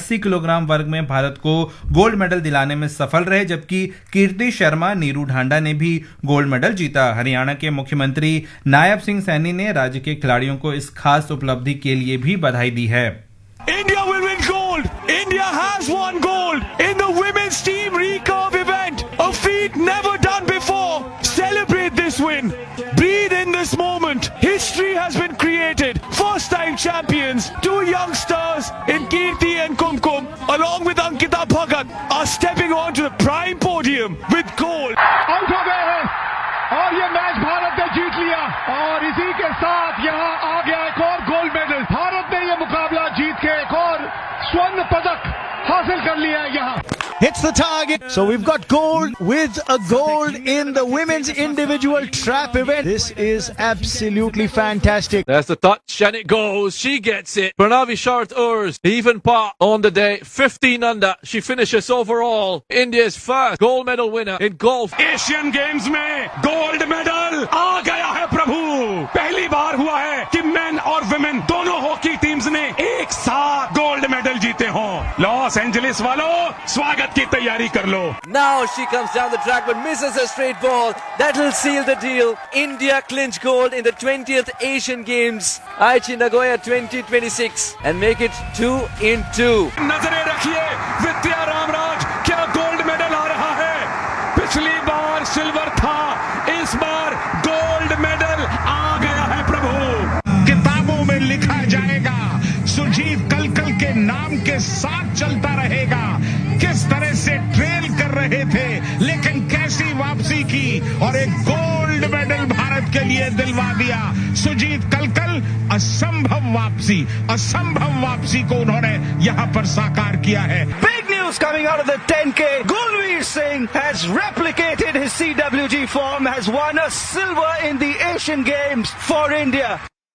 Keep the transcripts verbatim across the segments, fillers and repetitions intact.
अस्सी किलोग्राम वर्ग में भारत को गोल्ड मेडल दिलाने में सफल रहे, जबकि कीर्ति शर्मा, नीरू ढांडा ने भी गोल्ड मेडल जीता। हरियाणा के मुख्यमंत्री नायब सिंह सैनी ने राज्य के खिलाड़ियों को इस खास उपलब्धि के लिए भी बधाई दी है। India will win gold. India has won gold in the women's team recurve event. A feat never done before. Celebrate this win. Breathe in this moment. History has been created. First time champions. Two young stars in Kirti and Kumkum, along with Ankita Bhagat, are stepping onto the prime podium with gold. Out हो गए हैं और ये match Bharat ने जीत लिया और इसी के साथ यहाँ आ गया एक और गोल्ड मेडल। भारत ने ये मुकाबला जीत के एक और स्वर्ण पदक हासिल कर लिया है यहाँ। Hits the target. So we've got gold with a gold in the women's individual trap event. This is absolutely fantastic. There's the touch and it goes. She gets it. Pranavi Shart Urs, even par on the day, fifteen under. She finishes overall India's first gold medal winner in golf. Asian games में gold medal आ गया है प्रभु। पहली बार हुआ है कि main और women दोनों hockey teams ने एक साथ गोल्ड मेडल जीते हों। लॉस एंजलिस वालों, स्वागत की तैयारी कर लो। Now she comes down the track but misses a straight ball. That'll seal the deal. India clinch gold in the twentieth Asian Games, Aichi Nagoya twenty twenty-six, and make it two in two. नजरें रखिए विद्या रामराज, क्या gold medal आ रहा है। पिछली बार silver था, इस बार gold medal आ गया है प्रभु। किताबों में लिखा जाएगा, सुजीत कलकल के नाम के साथ चलता रहेगा। किस तरह से ट्रेल कर रहे थे लेकिन कैसी वापसी की और एक गोल्ड मेडल भारत के लिए दिलवा दिया। सुजीत कलकल, असंभव वापसी, असंभव वापसी को उन्होंने यहां पर साकार किया है। Big news coming out of the ten K. Gulveer Singh has replicated his C W G form, has won a silver in the Asian Games for India.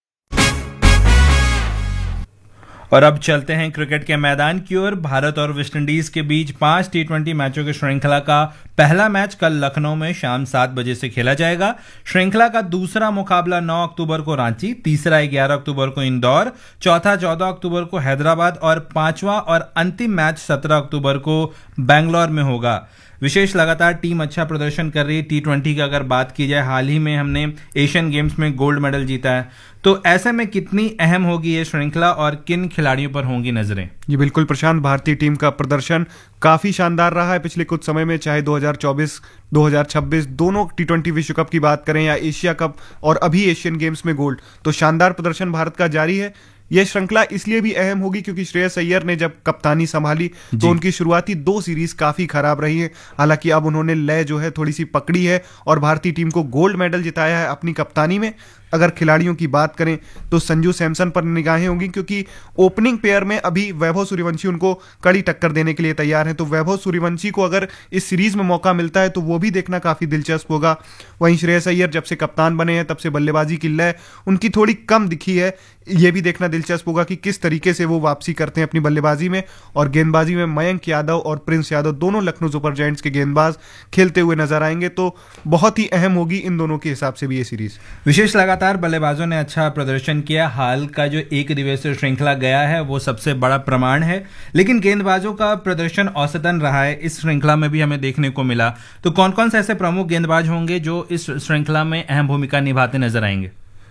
और अब चलते हैं क्रिकेट के मैदान की ओर। भारत और वेस्टइंडीज के बीच पांच टी ट्वेंटी मैचों की श्रृंखला का पहला मैच कल लखनऊ में शाम सात बजे से खेला जाएगा। श्रृंखला का दूसरा मुकाबला नौ अक्टूबर को रांची, तीसरा ग्यारह अक्टूबर को इंदौर, चौथा चौदह अक्टूबर को हैदराबाद और पांचवा और अंतिम मैच सत्रह अक्टूबर को बेंगलोर में होगा। विशेष लगातार टीम अच्छा प्रदर्शन कर रही है। टी ट्वेंटी की अगर बात की जाए, हाल ही में हमने एशियन गेम्स में गोल्ड मेडल जीता है, तो ऐसे में कितनी अहम होगी ये श्रृंखला और किन खिलाड़ियों पर होंगी नजरें? जी बिल्कुल प्रशांत, भारतीय टीम का प्रदर्शन काफी शानदार रहा है पिछले कुछ समय में, चाहे दो हज़ार चौबीस दो हज़ार छब्बीस दोनों टी ट्वेंटी विश्व कप की बात करें या एशिया कप और अभी एशियन गेम्स में गोल्ड, तो शानदार प्रदर्शन भारत का जारी है। यह श्रृंखला इसलिए भी अहम होगी क्योंकि श्रेयस अय्यर ने जब कप्तानी संभाली तो उनकी शुरुआती दो सीरीज काफी खराब रही है। हालांकि अब उन्होंने लय जो है थोड़ी सी पकड़ी है और भारतीय टीम को गोल्ड मेडल जिताया है अपनी कप्तानी में। अगर खिलाड़ियों की बात करें तो संजू सैमसन पर निगाहें होंगी क्योंकि ओपनिंग पेयर में अभी वैभव सूर्यवंशी उनको कड़ी टक्कर देने के लिए तैयार हैं। तो वैभव सूर्यवंशी को अगर इस सीरीज में मौका मिलता है तो वो भी देखना काफी दिलचस्प होगा। वहीं श्रेयस अय्यर जब से कप्तान बने हैं तब से बल्लेबाजी की लय उनकी थोड़ी कम दिखी है, ये भी देखना दिलचस्प होगा कि किस तरीके से वो वापसी करते हैं अपनी बल्लेबाजी में। और गेंदबाजी में मयंक यादव और प्रिंस यादव दोनों लखनऊ सुपर जायंट्स के गेंदबाज खेलते हुए नजर आएंगे, तो बहुत ही अहम होगी इन दोनों के हिसाब से भी ये सीरीज। विशेष लगातार बल्लेबाजों ने अच्छा प्रदर्शन किया। हाल का जो एक दिवसीय श्रृंखला गया है वो सबसे बड़ा प्रमाण है, लेकिन गेंदबाजों का प्रदर्शन औसतन रहा है, इस श्रृंखला में भी हमें देखने को मिला। तो कौन कौन से ऐसे प्रमुख गेंदबाज होंगे जो इस श्रृंखला में अहम भूमिका निभाते नजर आएंगे?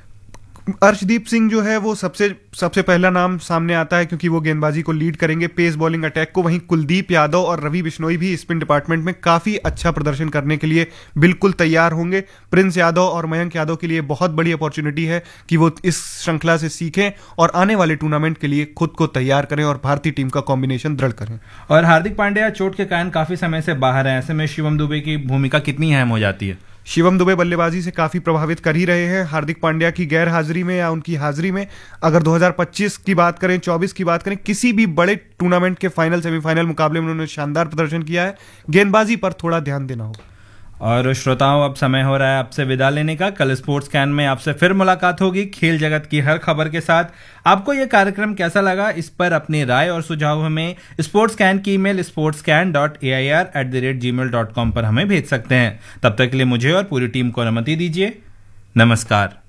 अर्शदीप सिंह जो है वो सबसे सबसे पहला नाम सामने आता है क्योंकि वो गेंदबाजी को लीड करेंगे, पेस बॉलिंग अटैक को। वहीं कुलदीप यादव और रवि बिश्नोई भी स्पिन डिपार्टमेंट में काफी अच्छा प्रदर्शन करने के लिए बिल्कुल तैयार होंगे। प्रिंस यादव और मयंक यादव के लिए बहुत बड़ी अपॉर्चुनिटी है कि वो इस श्रृंखला से सीखें और आने वाले टूर्नामेंट के लिए खुद को तैयार करें और भारतीय टीम का कॉम्बिनेशन दृढ़ करें। और हार्दिक पांड्या चोट के कारण काफी समय से बाहर है, ऐसे में शिवम दुबे की भूमिका कितनी अहम हो जाती है? शिवम दुबे बल्लेबाजी से काफी प्रभावित कर ही रहे हैं। हार्दिक पांड्या की गैर हाजिरी में या उनकी हाजिरी में अगर दो हज़ार पच्चीस की बात करें, चौबीस की बात करें, किसी भी बड़े टूर्नामेंट के फाइनल सेमीफाइनल मुकाबले में उन्होंने शानदार प्रदर्शन किया है। गेंदबाजी पर थोड़ा ध्यान देना होगा। और श्रोताओं, अब समय हो रहा है आपसे विदा लेने का। कल स्पोर्ट्स कैन में आपसे फिर मुलाकात होगी खेल जगत की हर खबर के साथ। आपको यह कार्यक्रम कैसा लगा, इस पर अपनी राय और सुझाव हमें स्पोर्ट्स कैन की email sports can dot A I R at the rate ji mail dot com पर हमें भेज सकते हैं। तब तक के लिए मुझे और पूरी टीम को अनुमति दीजिए। नमस्कार।